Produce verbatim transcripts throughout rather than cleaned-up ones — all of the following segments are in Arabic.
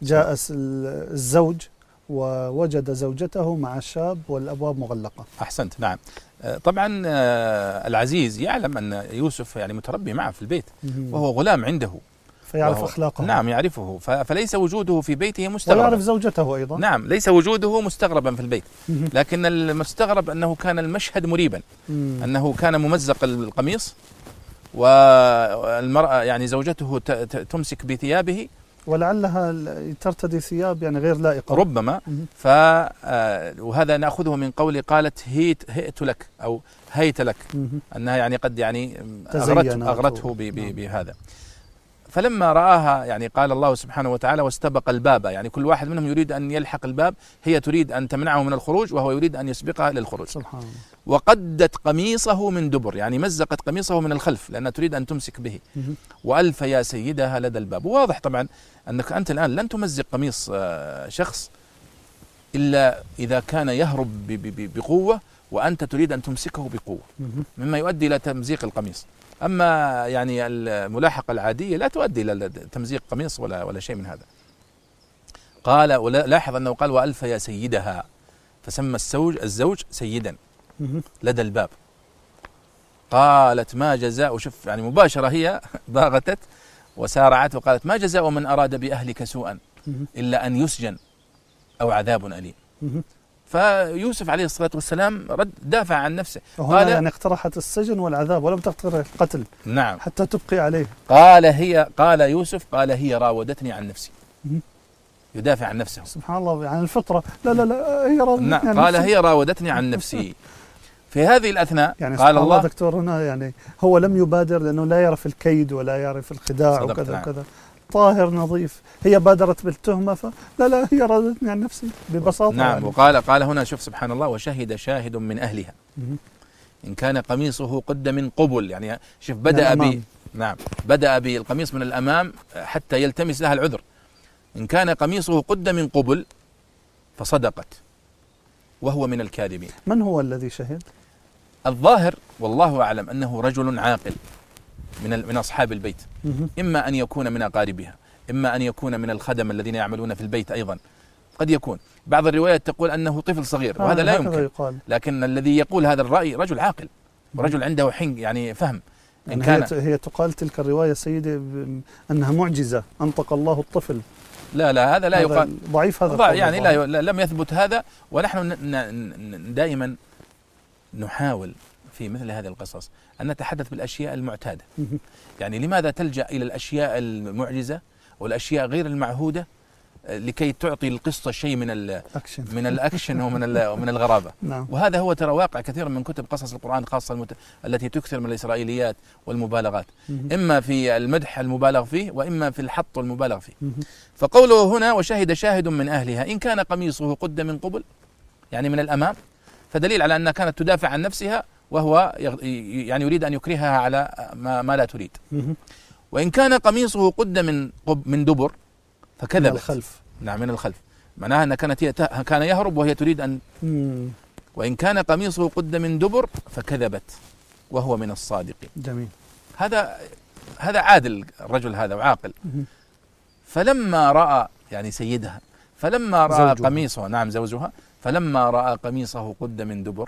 جاء الزوج ووجد زوجته مع الشاب والأبواب مغلقة. أحسنت. نعم. طبعا العزيز يعلم أن يوسف يعني متربي معه في البيت وهو غلام عنده فيعرف أخلاقه. نعم يعرفه، فليس وجوده في بيته مستغربا، ويعرف زوجته أيضا. نعم ليس وجوده مستغربا في البيت، لكن المستغرب أنه كان المشهد مريبا، أنه كان ممزق القميص والمرأة يعني زوجته تمسك بثيابه ولعلها ترتدي ثياب يعني غير لائقة ربما. ف وهذا نأخذه من قول قالت هيت هيت لك أو هيت لك، أنها يعني قد يعني أغرته, أغرته بهذا. فلما رآها يعني قال الله سبحانه وتعالى واستبق الباب، يعني كل واحد منهم يريد أن يلحق الباب، هي تريد أن تمنعه من الخروج وهو يريد أن يسبقها للخروج. سبحان الله. وقدت قميصه من دبر، يعني مزقت قميصه من الخلف لأنها تريد أن تمسك به. وألف يا سيدها لدى الباب. واضح طبعا أنك أنت الآن لن تمزق قميص شخص إلا إذا كان يهرب بقوة وأنت تريد أن تمسكه بقوة، مما يؤدي إلى تمزيق القميص. أما يعني الملاحقة العادية لا تؤدي إلى تمزيق قميص ولا ولا شيء من هذا. قال ولاحظ أنه قال وألف يا سيدها، فسمى الزوج الزوج سيدا لدى الباب. قالت ما جزاء، شوف يعني مباشرة هي باغتت وسارعت وقالت ما جزاء من أراد بأهلك سوءا إلا أن يسجن أو عذاب أليم. فيوسف عليه الصلاة والسلام رد دافع عن نفسه، قال يعني اقترحت السجن والعذاب ولم تقترح القتل. نعم حتى تبقي عليه. قال هي قال يوسف قال هي راودتني عن نفسي، يدافع عن نفسه. سبحان الله، يعني الفطرة. لا لا لا هي راودتني نعم عن قال نفسي. هي راودتني عن نفسي. في هذه الأثناء يعني قال الله دكتور هنا يعني هو لم يبادر لأنه لا يعرف الكيد ولا يعرف الخداع وكذا نعم. وكذا، طاهر نظيف. هي بادرت بالتهمة فلا لا هي راودتني عن نفسي ببساطة. نعم يعني. وقال قال هنا شوف سبحان الله وشهد شاهد من أهلها إن كان قميصه قد من قبل، يعني شوف بدأ ب نعم بدأ بالقميص من الأمام حتى يلتمس لها العذر. إن كان قميصه قد من قبل فصدقت وهو من الكاذبين. من هو الذي شهد؟ الظاهر والله أعلم أنه رجل عاقل من من أصحاب البيت، إما أن يكون من أقاربها، إما أن يكون من الخدم الذين يعملون في البيت أيضا، قد يكون. بعض الروايات تقول أنه طفل صغير وهذا لا يمكن يقال. لكن الذي يقول هذا الرأي رجل عاقل ورجل عنده حين يعني فهم. إن كان هي تقال تلك الرواية سيدي أنها معجزة أنطق الله الطفل. لا لا هذا لا هذا يقال، ضعيف هذا ضع يعني لا لم يثبت هذا. ونحن دائما نحاول في مثل هذه القصص أن نتحدث بالأشياء المعتادة. يعني لماذا تلجأ إلى الأشياء المعجزة والأشياء غير المعهودة لكي تعطي القصة شيء من الأكشن من الأكشن ومن ومن الغرابة. نعم. وهذا هو ترى واقع كثير من كتب قصص القرآن خاصة المت... التي تكثر من الإسرائيليات والمبالغات، إما في المدح المبالغ فيه وإما في الحط المبالغ فيه. فقوله هنا وشهد شاهد من أهلها إن كان قميصه قد من قبل يعني من الأمام، فدليل على أنها كانت تدافع عن نفسها وهو يعني يريد أن يكرهها على ما, ما لا تريد. وإن كان قميصه قد من من دبر فكذبت. من الخلف. نعم من الخلف، معناها أن كانت كان يهرب وهي تريد أن مم. وإن كان قميصه قد من دبر فكذبت وهو من الصادقين. جميل. هذا هذا عادل الرجل هذا وعاقل. مم. فلما رأى يعني سيدها فلما رأى زوجها. قميصه نعم زوجها فلما رأى قميصه قد من دبر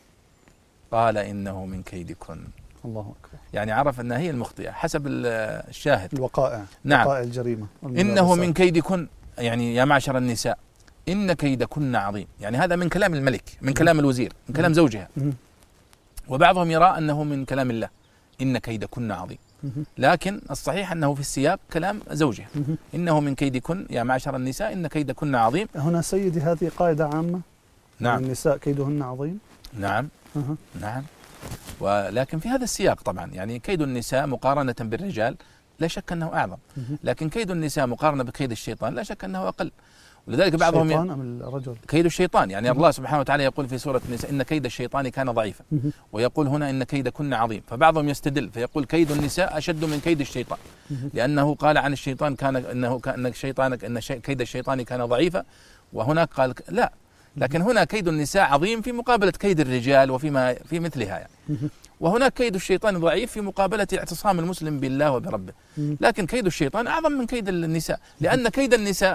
قال إنه من كيدكن. الله أكبر. يعني عرف أنها هي المخطئة حسب الشاهد. الوقائع. نعم. وقائع الجريمة. إنه من كيدكن يعني يا معشر النساء إن كيدكن عظيم. يعني هذا من كلام الملك، من كلام الوزير، من كلام زوجها. وبعضهم يرى أنه من كلام الله إن كيدكن عظيم، لكن الصحيح أنه في السياق كلام زوجها. إنه من كيدكن يا معشر النساء إن كيدكن عظيم. هنا سيدي هذه قاعدة عامة. نعم. النساء كيدهن عظيم. نعم. أه. نعم. ولكن في هذا السياق طبعا يعني كيد النساء مقارنة بالرجال لا شك أنه أعظم، لكن كيد النساء مقارنة بكيد الشيطان لا شك أنه أقل. ولذلك بعضهم الشيطان أم الرجل؟ كيد الشيطان يعني الله سبحانه وتعالى يقول في سورة النساء إن كيد الشيطان كان ضعيفا، ويقول هنا إن كيدكن عظيم. فبعضهم يستدل فيقول كيد النساء أشد من كيد الشيطان، لأنه قال عن الشيطان كان إنه كان الشيطان إن كيد الشيطان كان ضعيفا، وهناك قال لا. لكن هنا كيد النساء عظيم في مقابلة كيد الرجال وفيما في مثلها يعني. وهناك كيد الشيطان ضعيف في مقابلة اعتصام المسلم بالله وبربه. لكن كيد الشيطان أعظم من كيد النساء، لأن كيد النساء